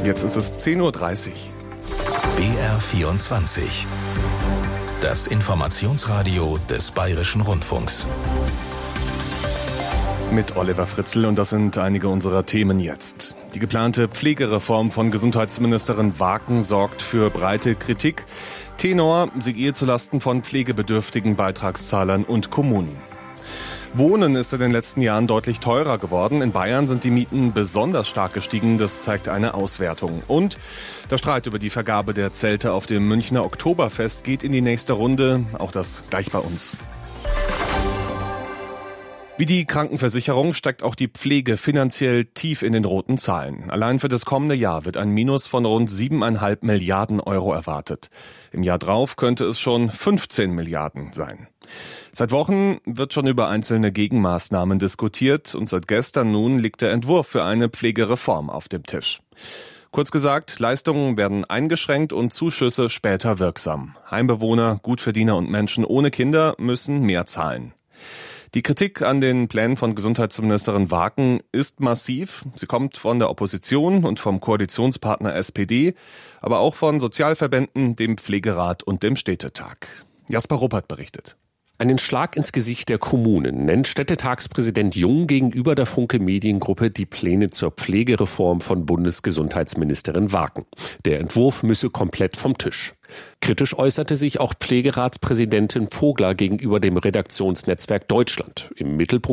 Jetzt ist es 10:30 Uhr. BR24. Das Informationsradio des Bayerischen Rundfunks. Mit Oliver Fritzl, und das sind einige unserer Themen jetzt. Die geplante Pflegereform von Gesundheitsministerin Waken sorgt für breite Kritik. Tenor, sie gehe zulasten von pflegebedürftigen Beitragszahlern und Kommunen. Wohnen ist in den letzten Jahren deutlich teurer geworden. In Bayern sind die Mieten besonders stark gestiegen. Das zeigt eine Auswertung. Und der Streit über die Vergabe der Zelte auf dem Münchner Oktoberfest geht in die nächste Runde. Auch das gleich bei uns. Wie die Krankenversicherung steckt auch die Pflege finanziell tief in den roten Zahlen. Allein für das kommende Jahr wird ein Minus von rund 7,5 Milliarden Euro erwartet. Im Jahr drauf könnte es schon 15 Milliarden sein. Seit Wochen wird schon über einzelne Gegenmaßnahmen diskutiert und seit gestern nun liegt der Entwurf für eine Pflegereform auf dem Tisch. Kurz gesagt, Leistungen werden eingeschränkt und Zuschüsse später wirksam. Heimbewohner, Gutverdiener und Menschen ohne Kinder müssen mehr zahlen. Die Kritik an den Plänen von Gesundheitsministerin Waken ist massiv. Sie kommt von der Opposition und vom Koalitionspartner SPD, aber auch von Sozialverbänden, dem Pflegerat und dem Städtetag. Jasper Ruppert berichtet. Einen Schlag ins Gesicht der Kommunen nennt Städtetagspräsident Jung gegenüber der Funke Mediengruppe die Pläne zur Pflegereform von Bundesgesundheitsministerin Waken. Der Entwurf müsse komplett vom Tisch. Kritisch äußerte sich auch Pflegeratspräsidentin Vogler gegenüber dem Redaktionsnetzwerk Deutschland. Im Mittelpunkt